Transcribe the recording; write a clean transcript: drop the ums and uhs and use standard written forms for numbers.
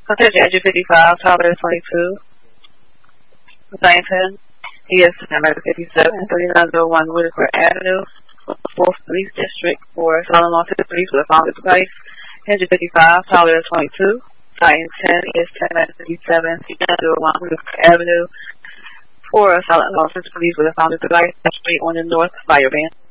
Attention, Engine 55, Tyler 22, Baton 10, ES10, 57, 3901 Whitaker Avenue, 4th Police District for Solid Law to the Police with a found device. Engine 55, Tyler 22, Baton 10, ES10, 57, 3901 Whitaker Avenue, for Solid Law to the Police with a found device. Street on the North Fire Van.